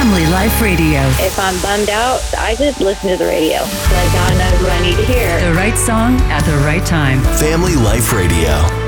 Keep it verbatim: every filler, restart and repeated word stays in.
Family Life Radio. If I'm bummed out, I just listen to the radio. Let God knows what I need to hear. The right song at the right time. Family Life Radio.